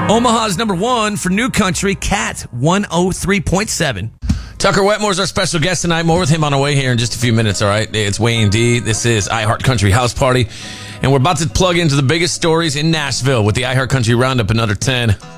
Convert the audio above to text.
Omaha's number one for New Country, Cat 103.7. Tucker Wetmore's our special guest tonight. More with him on our way here in just a few minutes, all right? It's Wayne D. This is iHeart Country House Party. And we're about to plug into the biggest stories in Nashville with the iHeart Country Roundup in under 10.